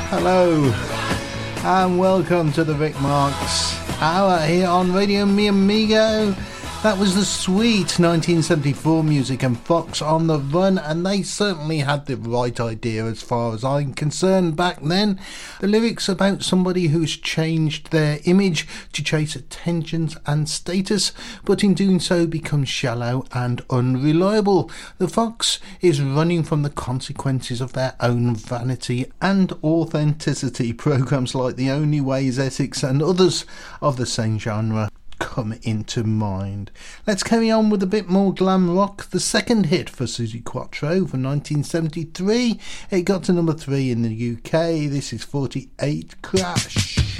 Hello and welcome to the Vic Marks Hour here on Radio Mi Amigo. That was the sweet 1974 music and Fox on the Run, and they certainly had the right idea as far as I'm concerned back then. The lyrics about somebody who's changed their image to chase attentions and status, but in doing so becomes shallow and unreliable. The Fox is running from the consequences of their own vanity and authenticity. Programmes like The Only Way is Essex and others of the same genre come into mind. Let's carry on with a bit more glam rock. The second hit for Suzi Quatro from 1973. It got to number 3 in the UK. This is 48 Crash.